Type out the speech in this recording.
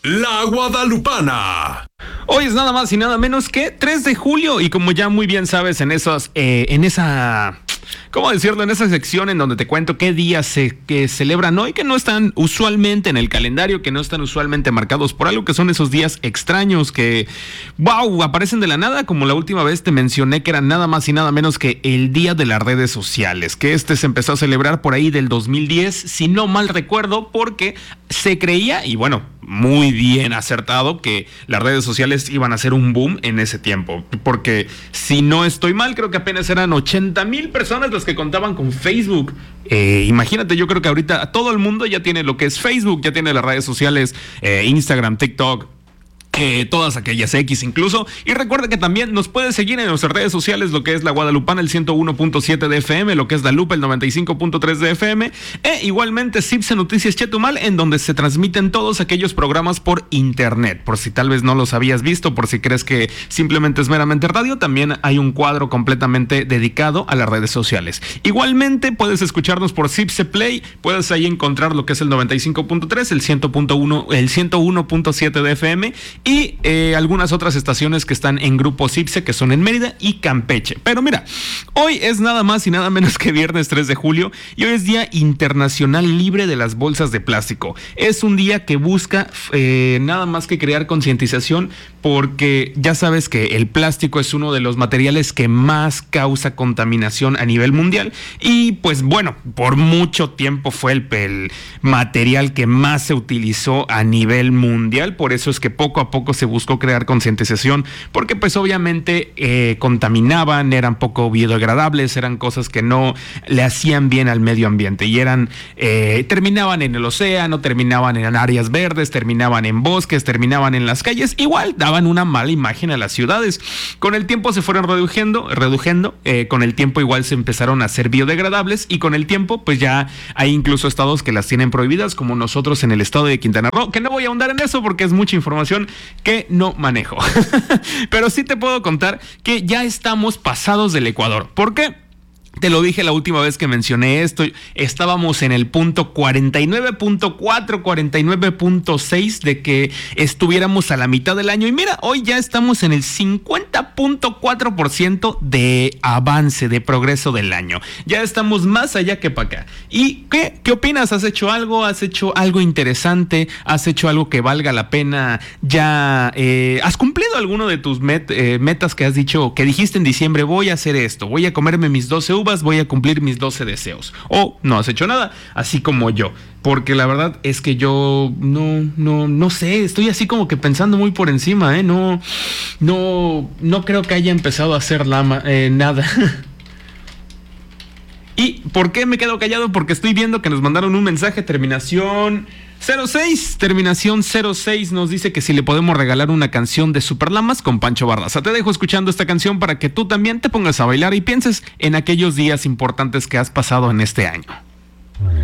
La Guadalupana. Hoy es nada más y nada menos que 3 de julio y como ya muy bien sabes en esa sección en donde te cuento qué días que celebran hoy, que no están usualmente en el calendario, que no están usualmente marcados por algo, que son esos días extraños que, aparecen de la nada, como la última vez te mencioné que eran nada más y nada menos que el Día de las Redes Sociales, que se empezó a celebrar por ahí del 2010, si no mal recuerdo, porque se creía, y bueno, muy bien acertado, que las redes sociales iban a ser un boom en ese tiempo, porque si no estoy mal, creo que apenas eran 80,000 personas las que contaban con Facebook. Imagínate, yo creo que ahorita todo el mundo ya tiene lo que es Facebook, ya tiene las redes sociales, Instagram, TikTok, todas aquellas X incluso. Y recuerda que también nos puedes seguir en nuestras redes sociales, lo que es La Guadalupana, el 101.7 de FM, lo que es La Lupa, el 95.3 de FM, e igualmente Cipse Noticias Chetumal, en donde se transmiten todos aquellos programas por internet. Por si tal vez no los habías visto, por si crees que simplemente es meramente radio, también hay un cuadro completamente dedicado a las redes sociales. Igualmente puedes escucharnos por Cipse Play, puedes ahí encontrar lo que es el 95.3, el 100.1, el 101.7 de FM y algunas otras estaciones que están en Grupo Cipse, que son en Mérida y Campeche. Pero mira, hoy es nada más y nada menos que viernes 3 de julio y hoy es Día Internacional Libre de las Bolsas de Plástico. Es un día que busca nada más que crear concientización, porque ya sabes que el plástico es uno de los materiales que más causa contaminación a nivel mundial y pues bueno, por mucho tiempo fue el material que más se utilizó a nivel mundial. Por eso es que poco a poco se buscó crear concientización, porque pues obviamente contaminaban, eran poco biodegradables, eran cosas que no le hacían bien al medio ambiente y terminaban en el océano, terminaban en áreas verdes, terminaban en bosques, terminaban en las calles, igual daban una mala imagen a las ciudades. Con el tiempo se fueron reduciendo, con el tiempo igual se empezaron a ser biodegradables y con el tiempo pues ya hay incluso estados que las tienen prohibidas, como nosotros en el estado de Quintana Roo, que no voy a ahondar en eso porque es mucha información que no manejo. Pero sí te puedo contar que ya estamos pasados del Ecuador. ¿Por qué? Te lo dije la última vez que mencioné esto, estábamos en el punto 49.4, 49.6 de que estuviéramos a la mitad del año y mira, hoy ya estamos en el 50.4% de avance, de progreso del año. Ya estamos más allá que para acá. ¿Y qué opinas? ¿Has hecho algo? ¿Has hecho algo interesante? ¿Has hecho algo que valga la pena? ¿Ya has cumplido alguno de tus metas que has dicho, que dijiste en diciembre, voy a hacer esto, voy a comerme mis 12 uvas, voy a cumplir mis 12 deseos? O no has hecho nada, así como yo, porque la verdad es que yo no sé, estoy así como que pensando muy por encima, no creo que haya empezado a hacer nada. ¿Y por qué me quedo callado? Porque estoy viendo que nos mandaron un mensaje, terminación 06 nos dice que si le podemos regalar una canción de Superlamas con Pancho Barraza. Te dejo escuchando esta canción para que tú también te pongas a bailar y pienses en aquellos días importantes que has pasado en este año.